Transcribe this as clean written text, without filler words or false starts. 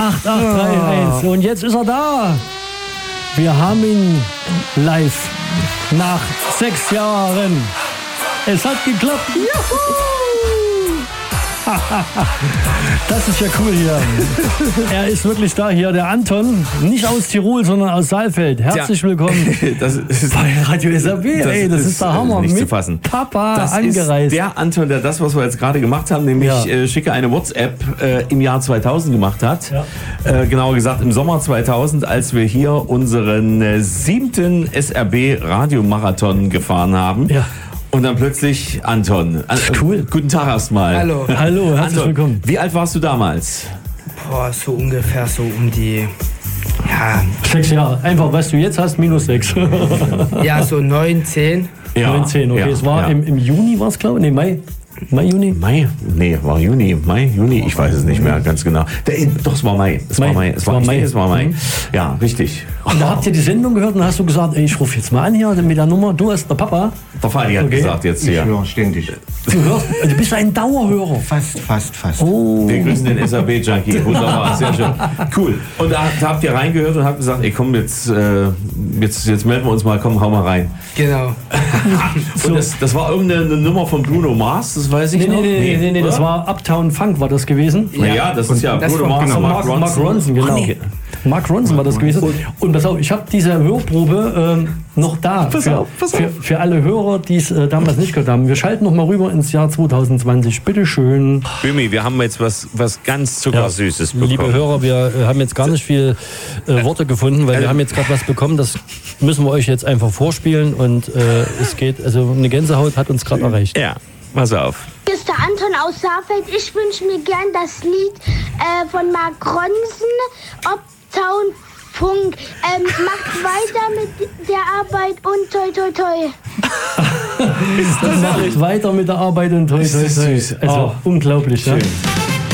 8831. Und jetzt ist er da. Wir haben ihn live nach 6 Jahren. Es hat geklappt. Juhu! Das ist ja cool hier. Er ist wirklich da hier, der Anton. Nicht aus Tirol, sondern aus Saalfeld. Herzlich willkommen bei Radio SAB. Das ist der Hammer. Nicht mit zu fassen. Papa das angereist. Ist der Anton, der das, was wir jetzt gerade gemacht haben, nämlich schicke eine WhatsApp im Jahr 2000 gemacht hat. Ja. Genauer gesagt im Sommer 2000, als wir hier unseren 7. SRB-Radiomarathon gefahren haben. Ja. Und dann plötzlich Anton. Cool. Guten Tag erstmal. Hallo. Hallo, herzlich Anton, willkommen. Wie alt warst du damals? Boah, so ungefähr so um die... Ja. 6 Jahre. Einfach, was du jetzt hast, minus 6. Ja, so 9, 10. Ja, 9, 10, okay. Ja, es war im Juni, war es, glaube ich. Nee, Mai. Mai, Juni? Mai? Nee, war Juni. Mai, Juni? Ich weiß es nicht mehr ganz genau. Doch, es war Mai. Es war Mai. Ja, richtig. Und da habt ihr die Sendung gehört und hast du gesagt, ey, ich rufe jetzt mal an hier mit der Nummer. Du hast der Papa. Der Fadi hat gesagt jetzt hier. Ich höre ständig. Du bist ein Dauerhörer. Fast. Oh. Wir grüßen den SAB-Junkie. Wunderbar, sehr schön. Cool. Und da habt ihr reingehört und habt gesagt, ey komm, jetzt melden wir uns mal, komm, hau mal rein. Genau. Und das war irgendeine Nummer von Bruno Mars, das weiß ich noch. Nee, das war Uptown Funk war das gewesen. Ja, das ist ja Bruno Mars und Mark Ronson, genau. Mark Ronson war das gewesen. Und pass auf, ich habe diese Hörprobe noch da. Pass auf. Für alle Hörer, die es damals nicht gehört haben. Wir schalten noch mal rüber ins Jahr 2020. Bitte schön. Bimi, wir haben jetzt was ganz Zuckersüßes bekommen. Liebe Hörer, wir haben jetzt gar nicht viel Worte gefunden, weil wir haben jetzt gerade was bekommen. Das müssen wir euch jetzt einfach vorspielen. Und es geht, also eine Gänsehaut hat uns gerade erreicht. Ja, pass auf. Hier ist der Anton aus Saalfeld. Ich wünsche mir gern das Lied von Mark Ronson, Uptown Funk. Macht weiter mit der Arbeit und toi toi toi. Macht weiter mit der Arbeit und toi toi toi. Also unglaublich, ja?